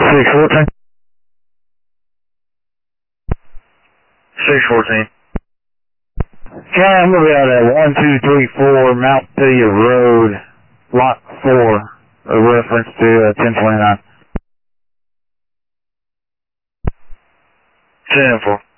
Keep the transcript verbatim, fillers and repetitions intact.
six fourteen. six fourteen. Yeah, I'm going to be out at one two three four Mount Pelia Road, Lot four, a reference to uh, ten twenty-nine. ten four.